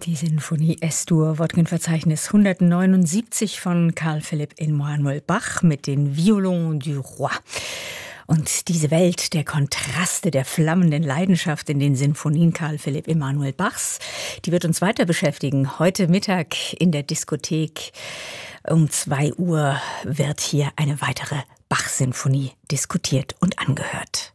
Die Sinfonie S-Dur, Wortgenverzeichnis 179 von Carl Philipp Emanuel Bach mit den Violons du Roi. Und diese Welt der Kontraste, der flammenden Leidenschaft in den Sinfonien Carl Philipp Emanuel Bachs, die wird uns weiter beschäftigen. Heute Mittag in der Diskothek um 2 Uhr wird hier eine weitere Bach-Sinfonie diskutiert und angehört.